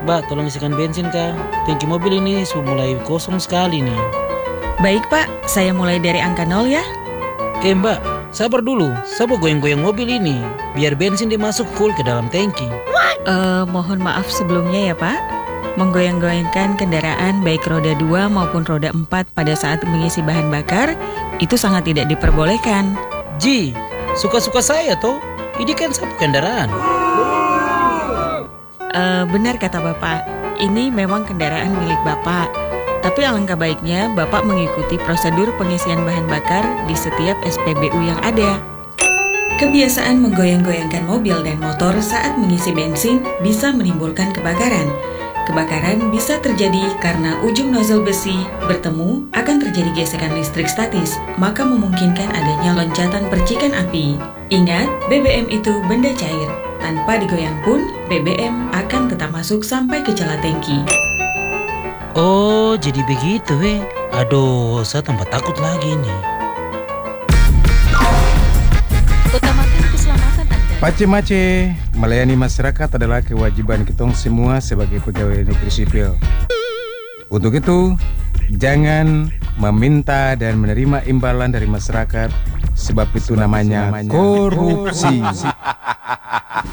Mbak, tolong isikan bensin kah? Tangki mobil ini sudah mulai kosong sekali nih. Baik Pak, saya mulai dari angka 0 ya. Mbak, sabar dulu. Saya mau goyang-goyang mobil ini, biar bensin dia masuk full ke dalam tangki. Mohon maaf sebelumnya ya Pak. Menggoyang-goyangkan kendaraan baik roda 2 maupun roda 4 pada saat mengisi bahan bakar itu sangat tidak diperbolehkan. Ji, suka-suka saya toh. Ini kan sapu kendaraan. Benar kata Bapak, ini memang kendaraan milik Bapak. Tapi alangkah baiknya Bapak mengikuti prosedur pengisian bahan bakar di setiap SPBU yang ada. Kebiasaan menggoyang-goyangkan mobil dan motor saat mengisi bensin bisa menimbulkan kebakaran. Kebakaran bisa terjadi karena ujung nozzle besi bertemu akan terjadi gesekan listrik statis, maka memungkinkan adanya loncatan percikan api. Ingat, BBM itu benda cair. Tanpa digoyang pun, BBM akan tetap masuk sampai ke celah tangki. Oh, jadi begitu Aduh, saya tambah takut lagi nih. Utamakan keselamatan Anda. Mace-mace, melayani masyarakat adalah kewajiban kita semua sebagai pegawai negeri sipil. Untuk itu, jangan meminta dan menerima imbalan dari masyarakat, sebab itu namanya korupsi.